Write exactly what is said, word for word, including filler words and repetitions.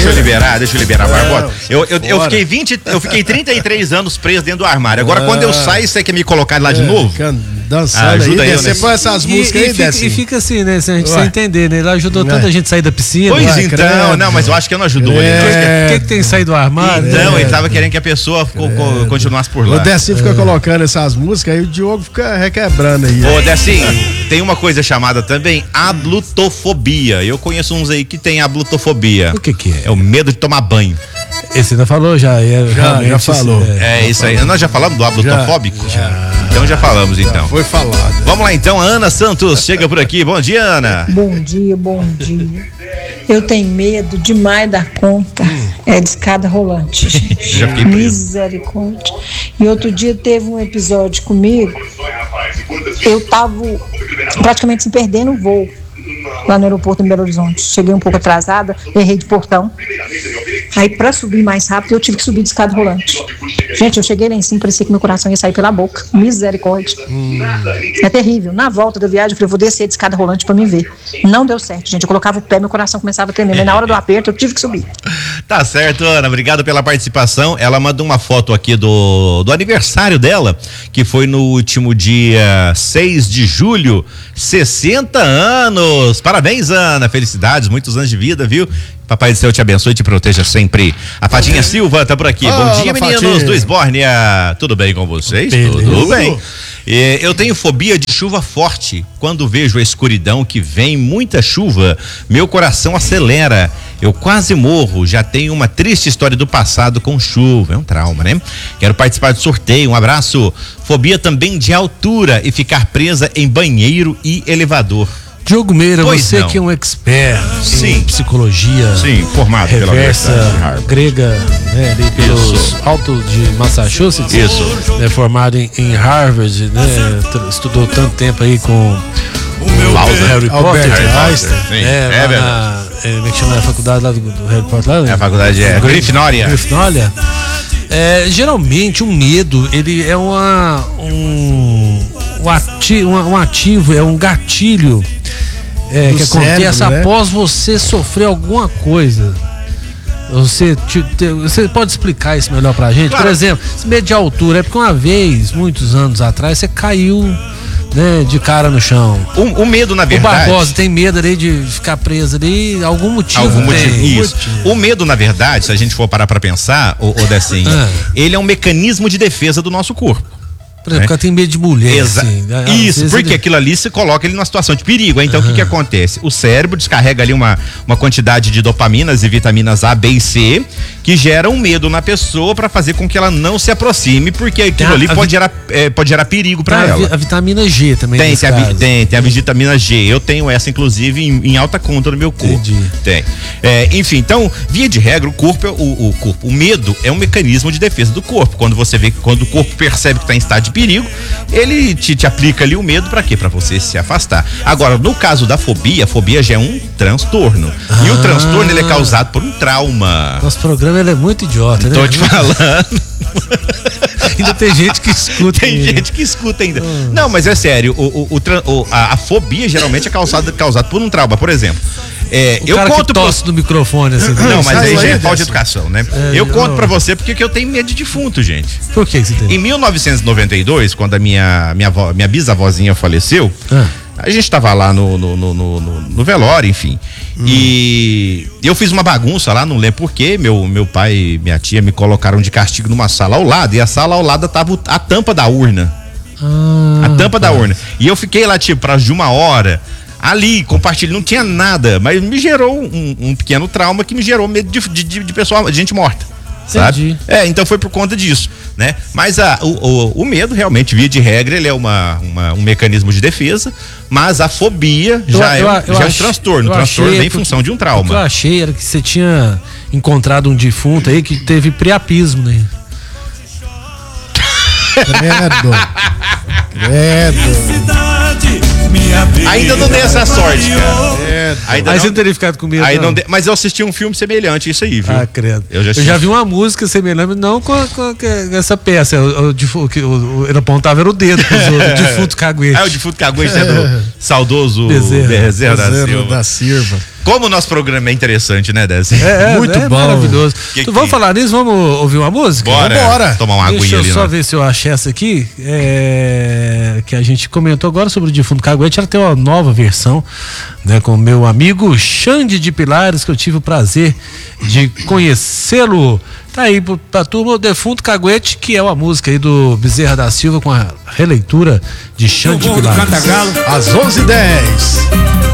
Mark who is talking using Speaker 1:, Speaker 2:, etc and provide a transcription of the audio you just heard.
Speaker 1: deixa eu liberar, deixa eu liberar, Barbosa. Eu, eu, eu, fiquei vinte, eu fiquei trinta e três anos preso dentro do armário. Agora, quando eu saio, você quer me colocar lá de novo?
Speaker 2: Dançando, ah, ajuda aí, você põe essas músicas aí, desce.
Speaker 3: E fica assim, né? Se a gente sem entender, né? Ele ajudou tanta gente a sair da piscina.
Speaker 1: Pois Ué, então, credo. Não, mas eu acho que não ajudou.
Speaker 3: É. O que, que tem saído do armário?
Speaker 1: Então, é. ele tava querendo que a pessoa é. continuasse por lá.
Speaker 2: O Decinho é. fica colocando essas músicas, aí o Diogo fica requebrando aí.
Speaker 1: Ô, Decinho, tem uma coisa chamada também ablutofobia. Eu conheço uns aí que tem ablutofobia.
Speaker 3: O que que é?
Speaker 1: É o medo de tomar banho.
Speaker 3: Esse ainda falou já, é,
Speaker 2: já, já falou.
Speaker 1: É, é isso aí. Nós já falamos do ablutofóbico? Já. já. Então já falamos, então. Já
Speaker 2: foi falado.
Speaker 1: Vamos lá, então. A Ana Santos chega por aqui. Bom dia, Ana.
Speaker 4: Bom dia, bom dia. Eu tenho medo demais da conta. Hum. É de escada rolante, gente.
Speaker 1: Já fiquei preso.
Speaker 4: Misericórdia. E outro dia teve um episódio comigo. Eu tava praticamente se perdendo o voo lá no aeroporto em Belo Horizonte. Cheguei um pouco atrasada, errei de portão. Aí, pra subir mais rápido, eu tive que subir de escada rolante. Gente, eu cheguei lá em cima, parecia que meu coração ia sair pela boca. Misericórdia. Hum. É terrível. Na volta da viagem, eu falei, eu vou descer de escada rolante pra me ver. Não deu certo, gente. Eu colocava o pé, meu coração começava a tremer. Mas na hora do aperto, eu tive que subir.
Speaker 1: Tá certo, Ana. Obrigado pela participação. Ela mandou uma foto aqui do, do aniversário dela, que foi no último dia seis de julho. sessenta anos. Parabéns, Ana. Felicidades, muitos anos de vida, viu? Papai do céu te abençoe e te proteja sempre. A Fadinha Silva tá por aqui. Bom dia, meninos Fatinha. do Esbórnia. Tudo bem com vocês? Beleza. Tudo bem. E, eu tenho fobia de chuva forte. Quando vejo a escuridão que vem muita chuva, meu coração acelera. Eu quase morro. Já tenho uma triste história do passado com chuva. É um trauma, né? Quero participar do sorteio. Um abraço. Fobia também de altura e ficar presa em banheiro e elevador.
Speaker 3: Diogo Meira,
Speaker 1: pois
Speaker 3: você
Speaker 1: não.
Speaker 3: que é um expert
Speaker 1: Sim.
Speaker 3: em psicologia,
Speaker 1: sim, formado
Speaker 3: reversa
Speaker 1: pela
Speaker 3: grega, né, ali pelos Isso. altos de Massachusetts.
Speaker 1: Isso.
Speaker 3: Né, formado em, em Harvard, né, estudou tanto tempo aí com o meu Harry Potter.
Speaker 1: É,
Speaker 3: é, é verdade. Como é que chama a faculdade lá do, do Harry Potter? Lá, né?
Speaker 1: É a faculdade é Grifinória.
Speaker 3: Grifinória. É, geralmente um medo, ele é uma, um, um, ativo, um ativo, é um gatilho é, que acontece cérebro, né? após você sofrer alguma coisa. Você, te, te, você pode explicar isso melhor pra gente? Claro. Por exemplo, esse medo de altura é porque uma vez, muitos anos atrás, você caiu, né, de cara no chão.
Speaker 1: O, o medo, na verdade.
Speaker 3: O Barbosa tem medo ali de ficar preso ali, algum motivo.
Speaker 1: Algum
Speaker 3: tem.
Speaker 1: motivo. Isso. Motivo. O medo, na verdade, se a gente for parar pra pensar, o, o Decinho, ah. ele é um mecanismo de defesa do nosso corpo.
Speaker 3: Por exemplo, o cara tem medo de mulher.
Speaker 1: Exa
Speaker 3: assim,
Speaker 1: Isso, porque ele... aquilo ali se coloca ele numa situação de perigo. Então, uhum. o que que acontece? O cérebro descarrega ali uma, uma quantidade de dopaminas e vitaminas A, B e C que geram um medo na pessoa para fazer com que ela não se aproxime, porque aquilo a, ali a pode, vi... gerar, é, pode gerar perigo para ela.
Speaker 3: A, a vitamina G também.
Speaker 1: Tem, tem a, tem, tem a vitamina G. Eu tenho essa, inclusive, em, em alta conta no meu corpo.
Speaker 3: Entendi.
Speaker 1: Tem. É, enfim, então, via de regra, o corpo, o, o corpo, o medo é um mecanismo de defesa do corpo. Quando você vê, quando o corpo percebe que está em estado de perigo, ele te, te aplica ali o medo pra quê? Pra você se afastar. Agora, no caso da fobia, a fobia já é um transtorno. Ah. E o transtorno, ele é causado por um trauma.
Speaker 3: Nosso programa, ele é muito idiota, né?
Speaker 1: Tô te falando.
Speaker 3: Ainda tem gente que escuta.
Speaker 1: Tem ainda. gente que escuta ainda. Ah. Não, mas é sério, o, o, o, o, a, a fobia geralmente é causada, causada por um trauma. Por exemplo, É,
Speaker 3: o
Speaker 1: eu
Speaker 3: cara
Speaker 1: conto
Speaker 3: que tosse
Speaker 1: pro...
Speaker 3: do microfone assim.
Speaker 1: Não, mas aí já é falta de educação, né? É, eu conto
Speaker 3: não.
Speaker 1: pra você porque eu tenho medo de defunto, gente.
Speaker 3: Por que você tem?
Speaker 1: Em mil novecentos e noventa e dois, quando a minha, minha, avó, minha bisavózinha faleceu, ah. a gente tava lá no, no, no, no, no velório, enfim. Hum. E eu fiz uma bagunça lá, não lembro porquê. Meu, meu pai e minha tia me colocaram de castigo numa sala ao lado, e a sala ao lado tava a tampa da urna. Ah, a tampa tá. da urna. E eu fiquei lá, tipo, pra de uma hora. Ali, compartilhando, não tinha nada, mas me gerou um, um pequeno trauma que me gerou medo de, de, de pessoa, de gente morta, sabe? Entendi. É, então foi por conta disso, né? Mas a, o, o, o medo, realmente, via de regra, ele é uma, uma, um mecanismo de defesa, mas a fobia eu, já, eu, é, eu já é um transtorno, o transtorno vem em função de um trauma. O
Speaker 3: que eu achei era que você tinha encontrado um defunto aí que teve priapismo, né?
Speaker 2: Credo. Credo.
Speaker 1: Ainda não dei essa sorte, cara. É,
Speaker 3: ainda aí não, você não teria ficado com medo.
Speaker 1: Aí não. Não de, mas eu assisti um filme semelhante, isso aí, viu?
Speaker 3: Ah, credo.
Speaker 1: Eu já,
Speaker 3: eu já vi uma música semelhante, não com, a, com, a, com essa peça. O, o, o, o, ele apontava era o dedo pros outros, o defunto caguete.
Speaker 1: Ah, o defunto caguete é do saudoso
Speaker 3: Bezerra,
Speaker 1: Bezerra,
Speaker 2: Bezerra
Speaker 1: da Silva.
Speaker 2: da Silva.
Speaker 1: Como o nosso programa é interessante, né, Décio?
Speaker 3: É,
Speaker 2: muito
Speaker 3: é
Speaker 2: bom.
Speaker 3: Maravilhoso.
Speaker 1: Que
Speaker 3: Então,
Speaker 1: que...
Speaker 3: vamos falar nisso? Vamos ouvir uma música?
Speaker 1: Bora.
Speaker 2: Bora.
Speaker 1: Tomar uma aguinha ali.
Speaker 3: Deixa eu só
Speaker 1: né?
Speaker 3: ver se eu achei essa aqui. É, que a gente comentou agora sobre o Defunto Caguete. Ela tem uma nova versão, né, com o meu amigo Xande de Pilares, que eu tive o prazer de conhecê-lo. Tá aí pra turma o Defunto Caguete, que é uma música aí do Bezerra da Silva com a releitura de Xande de Pilares.
Speaker 2: Às onze e dez.